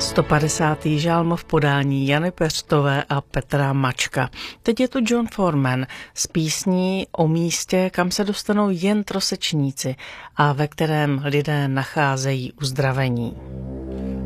150. žálm v podání Jany Peřtové a Petra Mačka. Teď je tu Jon Foreman s písní o místě, kam se dostanou jen trosečníci a ve kterém lidé nacházejí uzdravení.